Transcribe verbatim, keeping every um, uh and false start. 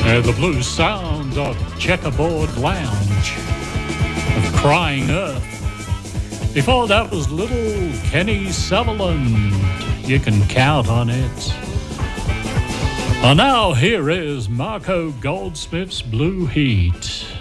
Uh, the blues sound of Checkerboard Lounge, of Crying Earth. Before that was little Kenny Sutherland, You Can Count on It. And now here is Marco Goldsmith's Blue Heat.